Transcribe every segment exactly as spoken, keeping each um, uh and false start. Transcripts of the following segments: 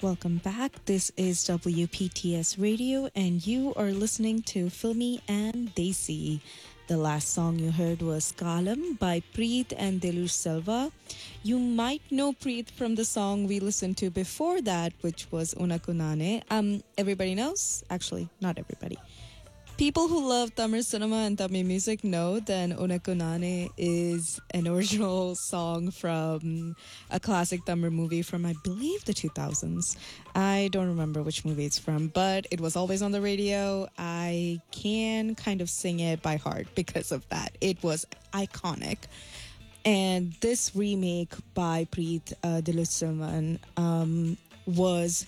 welcome back. This is W P T S Radio, and you are listening to Filmy and Desi. The last song you heard was Kalam by Preet and Dilush Selva. You might know Preet from the song we listened to before that, which was Unakunane. Um, everybody knows? Actually, not everybody. People who love Tamil cinema and Tamil music know that Unakunane is an original song from a classic Tamil movie from, I believe, the two thousands. I don't remember which movie it's from, but it was always on the radio. I can kind of sing it by heart because of that. It was iconic. And this remake by Preet uh, Dilush Selvan um, was...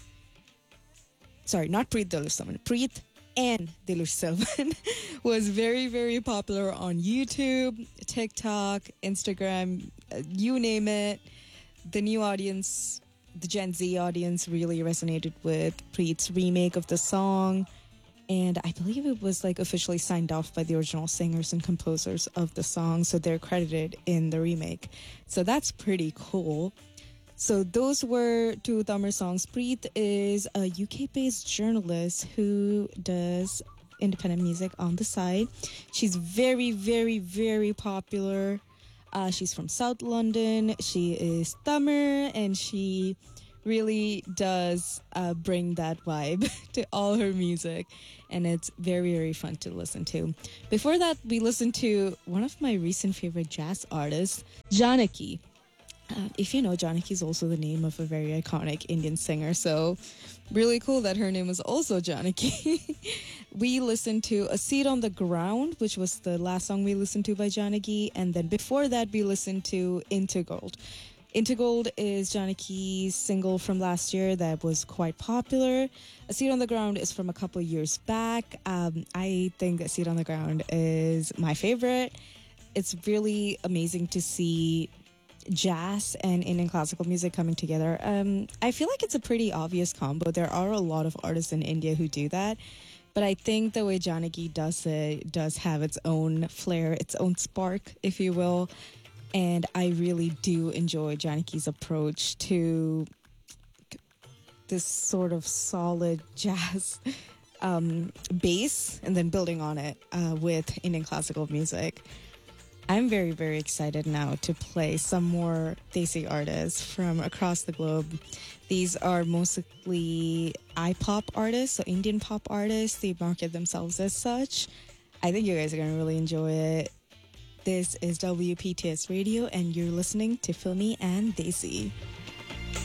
Sorry, not Preet Dilush Selvan. Preet and Dilush Selvan was very, very popular on YouTube, TikTok, Instagram, uh, you name it. The new audience, the Gen Z audience, really resonated with Preet's remake of the song. And I believe it was like officially signed off by the original singers and composers of the song, so they're credited in the remake. So that's pretty cool. So those were two Tamil songs. Preet is a U K-based journalist who does independent music on the side. She's very, very, very popular. Uh, she's from South London. She is Tamil, and she really does uh, bring that vibe to all her music. And it's very, very fun to listen to. Before that, we listened to one of my recent favorite jazz artists, Janaki. Uh, if you know, Janaki is also the name of a very iconic Indian singer, so really cool that her name was also Janaki. We listened to A Seat on the Ground, which was the last song we listened to by Janaki, and then before that we listened to Into Gold. Into Gold is Janaki's single from last year that was quite popular. A Seat on the Ground is from a couple of years back. Um, I think A Seat on the Ground is my favorite. It's really amazing to see jazz and Indian classical music coming together. Um, I feel like it's a pretty obvious combo. There are a lot of artists in India who do that, but I think the way Janaki does it does have its own flair, its own spark, if you will. And I really do enjoy Janaki's approach to this sort of solid jazz um, base and then building on it uh, with Indian classical music. I'm very, very excited now to play some more Desi artists from across the globe. These are mostly I-pop artists, so Indian pop artists. They market themselves as such. I think you guys are going to really enjoy it. This is W P T S Radio, and you're listening to Filmy and Desi.